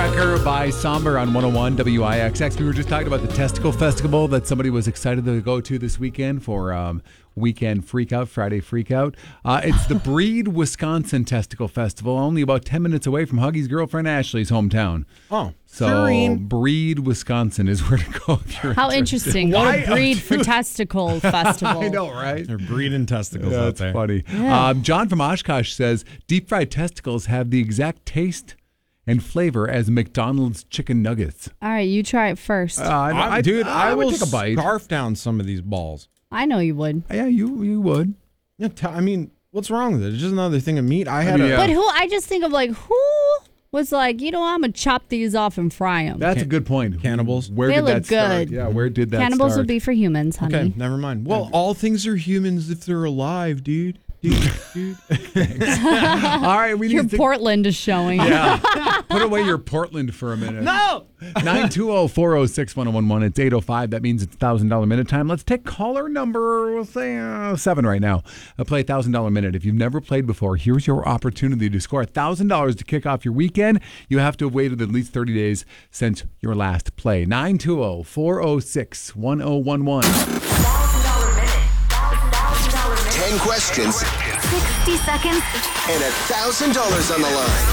Firecracker by Somber on 101 WIXX. We were just talking about the Testicle Festival that somebody was excited to go to this weekend for Weekend Freakout, Friday Freakout. It's the Breed, Wisconsin Testicle Festival, only about 10 minutes away from Huggy's girlfriend Ashley's hometown. Oh, so Breed, Wisconsin is where to go if you're How interested. interesting. What a breed for testicle festival. I know, right? They're breeding testicles out That's there. funny. Yeah. John from Oshkosh says deep fried testicles have the exact taste and flavor as McDonald's chicken nuggets. All right, you try it first. I will would take a bite. scarf down some of these balls. I know you would. Yeah, you would. Yeah, I mean, what's wrong with it? It's just another thing of meat. Yeah. But I just think of who was like, I'm going to chop these off and fry them. That's a good point. Cannibals. Where They did look that start? good. Yeah, where did that Cannibals start? would be for humans, honey. Okay, never mind. Well, all things are humans if they're alive, dude. Dude. All right, we Your need to... Portland is showing. Yeah. Put away your Portland for a minute. No! 920-406-1011. It's 8:05. That means it's $1,000 minute time. Let's take caller number, we'll say 7 right now. Play $1,000 minute. If you've never played before, here's your opportunity to score $1,000 to kick off your weekend. You have to have waited at least 30 days since your last play. 920-406-1011. $1,000 minute. 10 questions 60 seconds. and $1,000 on the line.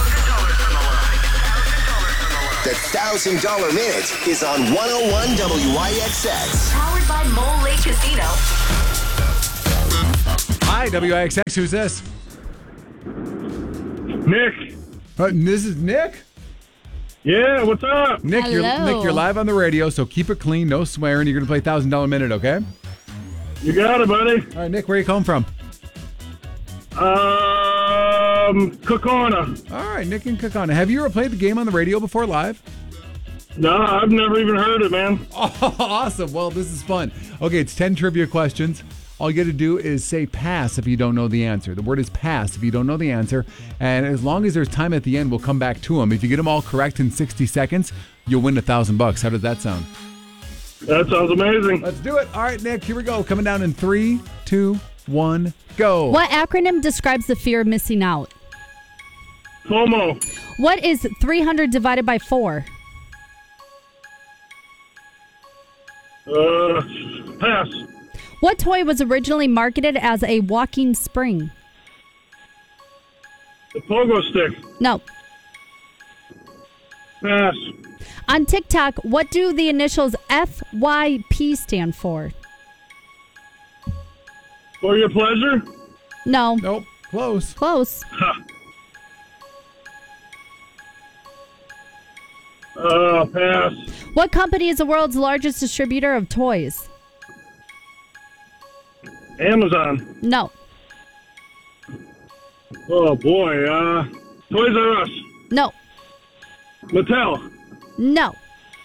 The $1,000 minute is on 101 WIXX. Powered by Mole Lake Casino. Hi, WIXX. Who's this? Nick. This is Nick. Yeah, what's up? Nick, Hello. you're live on the radio, so keep it clean, no swearing. You're going to play $1,000 minute, okay? You got it, buddy. All right, Nick, where you come from? Kokona. All right, Nick and Kakana. Have you ever played the game on the radio before live? No, I've never even heard it, man. Oh, awesome. Well, this is fun. Okay, it's 10 trivia questions. All you got to do is say pass if you don't know the answer. The word is pass if you don't know the answer. And as long as there's time at the end, we'll come back to them. If you get them all correct in 60 seconds, you'll win $1,000. How does that sound? That sounds amazing. Let's do it. All right, Nick, here we go. Coming down in 3, 2, 1, go. What acronym describes the fear of missing out? FOMO. What is 300 divided by 4? Pass. What toy was originally marketed as a walking spring? The pogo stick. No. Pass. On TikTok, what do the initials FYP stand for? For your pleasure? No. Nope. Close. Close. Pass. What company is the world's largest distributor of toys? Amazon. No. Oh, boy. Toys R Us. No. Mattel. No.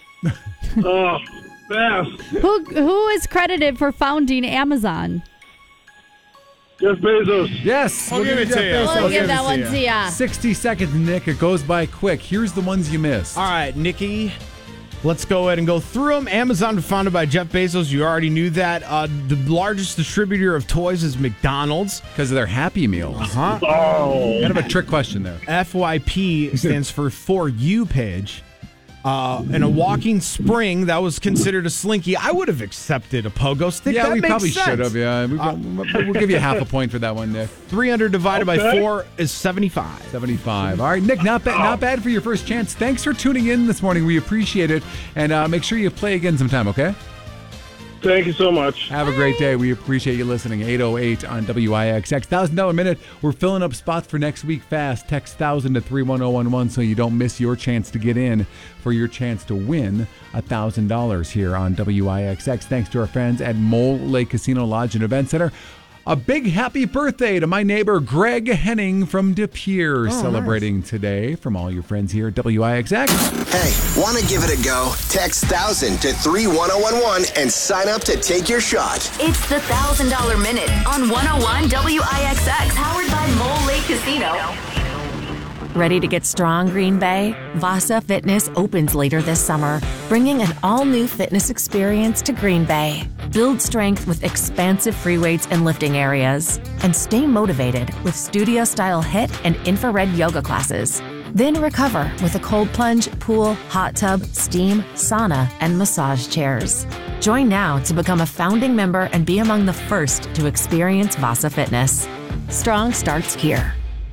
Pass. Who is credited for founding Amazon? Jeff Bezos. Yes. I'll give it to you. We'll give that one to ya. 60 seconds, Nick. It goes by quick. Here's the ones you missed. All right, Nikki. Let's go ahead and go through them. Amazon was founded by Jeff Bezos. You already knew that. The largest distributor of toys is McDonald's. Because of their Happy Meals. Huh? Oh. Kind of a trick question there. FYP stands for For You page. And a walking spring, that was considered a slinky. I would have accepted a pogo stick. Yeah, that we makes probably sense. should have. Yeah, we'll give you half a point for that one, Nick. 300 divided by Okay. 4 is 75. 75. All right, Nick, not bad for your first chance. Thanks for tuning in this morning. We appreciate it. And make sure you play again sometime, okay? Thank you so much. Have a great day. We appreciate you listening. 808 on WIXX. $1,000 minute. We're filling up spots for next week fast. Text 1000 to 31011 so you don't miss your chance to get in for your chance to win $1,000 here on WIXX. Thanks to our friends at Mole Lake Casino Lodge and Event Center. A big happy birthday to my neighbor Greg Henning from De Pere, celebrating today from all your friends here at WIXX. Hey, want to give it a go? Text 1000 to 31011 and sign up to take your shot. It's the $1,000 minute on 101 WIXX. Powered by Mole Lake Casino. Ready to get strong, Green Bay? Vasa Fitness opens later this summer, bringing an all-new fitness experience to Green Bay. Build strength with expansive free weights and lifting areas, and stay motivated with studio-style HIIT and infrared yoga classes. Then recover with a cold plunge, pool, hot tub, steam, sauna, and massage chairs. Join now to become a founding member and be among the first to experience Vasa Fitness. Strong starts here.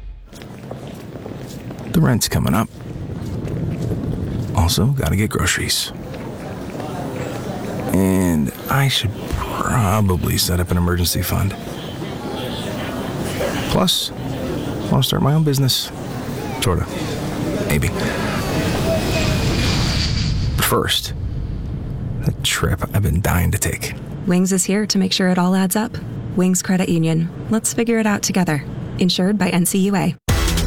The rent's coming up. Also, gotta get groceries. And I should probably set up an emergency fund. Plus, I want to start my own business. Sorta. Maybe. But first, a trip I've been dying to take. Wings is here to make sure it all adds up. Wings Credit Union. Let's figure it out together. Insured by NCUA.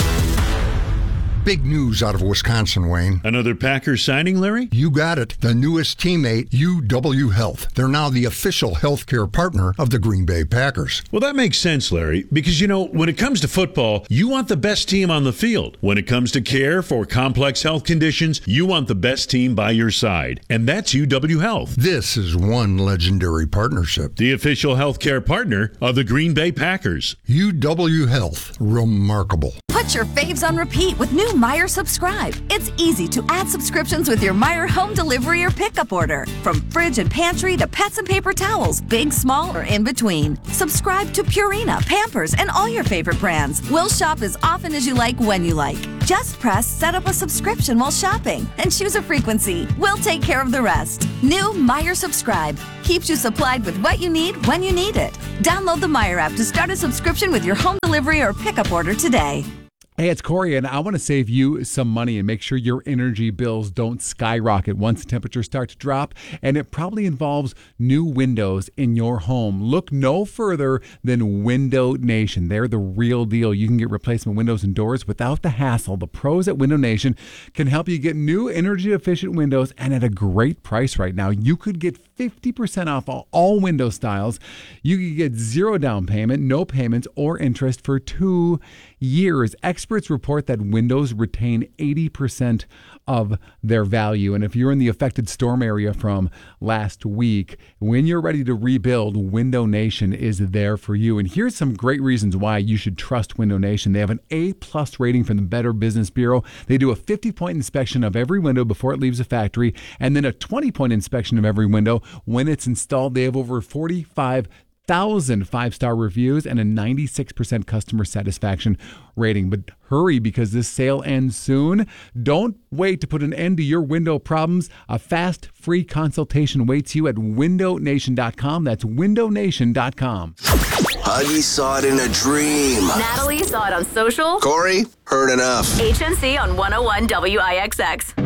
Big news out of Wisconsin, Wayne. Another Packers signing, Larry? You got it. The newest teammate, UW Health. They're now the official healthcare partner of the Green Bay Packers. Well, that makes sense, Larry, because, when it comes to football, you want the best team on the field. When it comes to care for complex health conditions, you want the best team by your side. And that's UW Health. This is one legendary partnership. The official healthcare partner of the Green Bay Packers. UW Health. Remarkable. Put your faves on repeat with new Meijer Subscribe. It's easy to add subscriptions with your Meijer home delivery or pickup order. From fridge and pantry to pets and paper towels, big, small, or in between. Subscribe to Purina, Pampers, and all your favorite brands. We'll shop as often as you like when you like. Just press set up a subscription while shopping and choose a frequency. We'll take care of the rest. New Meijer Subscribe keeps you supplied with what you need when you need it. Download the Meijer app to start a subscription with your home delivery or pickup order today. Hey, it's Corey, and I want to save you some money and make sure your energy bills don't skyrocket once the temperatures start to drop, and it probably involves new windows in your home. Look no further than Window Nation. They're the real deal. You can get replacement windows and doors without the hassle. The pros at Window Nation can help you get new energy-efficient windows, and at a great price right now. You could get 50% off all window styles. You could get zero down payment, no payments, or interest for 2 years. Experts report that windows retain 80% of their value. And if you're in the affected storm area from last week, when you're ready to rebuild, Window Nation is there for you. And here's some great reasons why you should trust Window Nation. They have an A+ rating from the Better Business Bureau. They do a 50-point inspection of every window before it leaves the factory, and then a 20-point inspection of every window when it's installed. They have over 45,000 five-star reviews and a 96% customer satisfaction rating. But hurry, because this sale ends soon. Don't wait to put an end to your window problems. A fast, free consultation waits you at windownation.com. That's windownation.com. Huggy saw it in a dream. Natalie saw it on social. Corey heard enough. HNC on 101 WIXX.